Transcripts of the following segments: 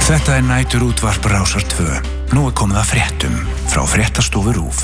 Þetta næturútvarp Rásar 2. Nú komið að fréttum frá fréttastofu RÚV.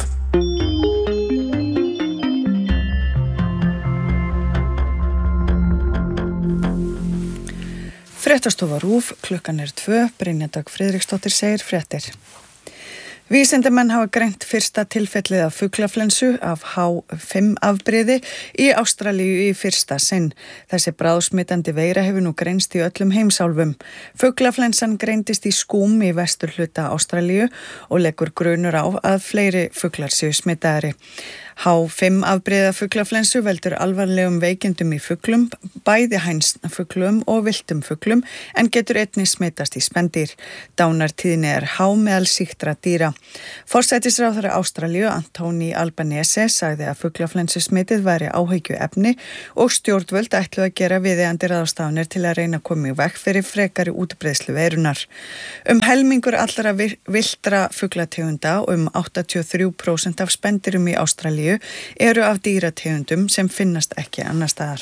Fréttastofa RÚV, klukkan 2, Brynja Dögg Friðriksdóttir segir fréttir. Vísindamenn hafa greint fyrsta tilfellið af fuglaflensu af H5 afbrigði í Ástralíu í fyrsta sinn. Þessi bráðsmitandi veira hefur nú greinst í öllum heimsálfum. Fuglaflensan greindist í skúm í vesturhluta Ástralíu og leggur grunur á að fleiri fuglar séu smitaðri. H5 afbrigða fuglaflensu veldur alvarlegum veikindum í fuglum, bæði hænsnafuglum og villtum fuglum, en getur einnig smitast í spendýr. Dánartíðni há meðal sýktra dýra. Forsætisráðherra Ástralíu, Anthony Albanese, sagði að fuglaflensusmitið væri áhyggjuefni og stjórnvöld ætluðu að gera viðeigandi ráðstafanir til að reyna að koma í veg fyrir frekari útbreiðslu veirunnar. Helmingur allra villtra fuglategunda og 83% af spendýrum í Ástralíu eru af dýrategundum sem finnast ekki annar staðar.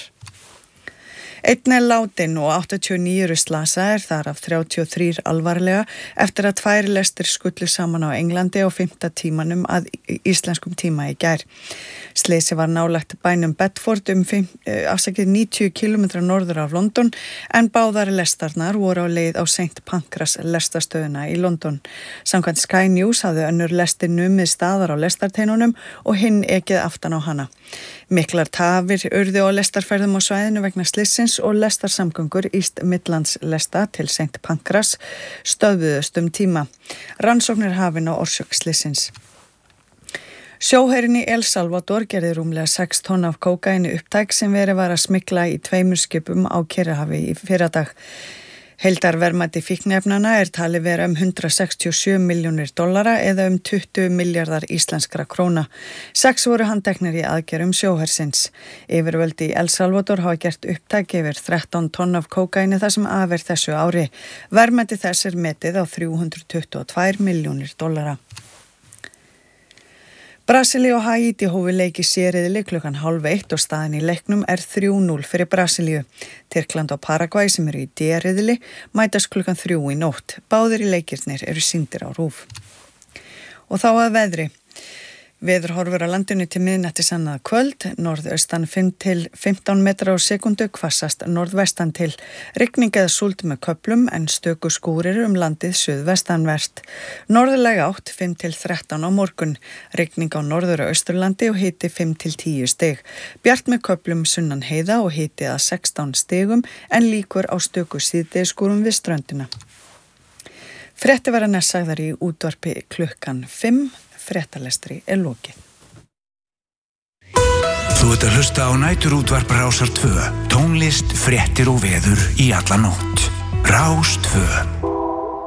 Einn látin og 89 eru slasaðir, þar af 33 alvarlega, eftir að 2 lestir skullu saman á Englandi á 5. tímanum að íslenskum tíma í gær. Slysið var nálægt bænum Bedford 90 km norður af London, en báðar lestarnar voru á leið á St. Pancras lestarstöðuna í London. Samkvæmt Sky News hafði önnur lestir numið staðar á lestarteinunum og hinn ekið aftan á hana. Miklar tafir urðu á lestarferðum á svæðinu vegna slysins og lestarsamgöngur East Midlands lesta til St. Pancras stöðvuðust tíma. Rannsóknir hafin á orsök slysins. Sjóherinn í El Salvador gerði rúmlega 6 tonn af kókaíni upptæk sem verið var að smygla í 2 skipum á Kyrrahafi í fyrradag. Heildarverðmæti fíkniefnanna talið vera 167 milljónir dollara eða 20 milljarðar íslenskra króna. 6 voru handteknir í aðgerðum sjóhersins. Yfirvöld í El Salvador hafa gert upptæk yfir 13 tonn af kókaíni þar sem af þessu ári. Verðmæti þess metið á 322 milljónir dollara. Brasilíu og Haítí hófu leik í C-riðli klukkan 12:30 og staðan í leiknum 3-0 fyrir Brasilíu. Tyrkland og Paragvæ sem eru í D-riðli mætast klukkan 3 í nótt. Báðir í leikirnir eru sýndir á RÚV. Og þá að veðri. Veðurhorfur á landinu til miðnættis annað kvöld, norðaustan 5 til 15 metrar á sekundu, hvassast norðvestan til. Rigning eða súld með köflum en stöku skúrir landið suðvestanvert. Norðlæg átt 5 til 13 á morgun. Rigning á norður og austurlandi og hiti 5 til 10 stig. Bjart með köflum sunnan heiða og hiti að 16 stigum en líkur á stöku síðdegisskúrum við ströndina. Fréttir verða næst sagðar í útvarpi klukkan 5. Fréttalestri lokið. Þú ert að hlusta á næturútvarp Rásar 2. Tónlist, fréttir og veður í alla nótt. Rás 2.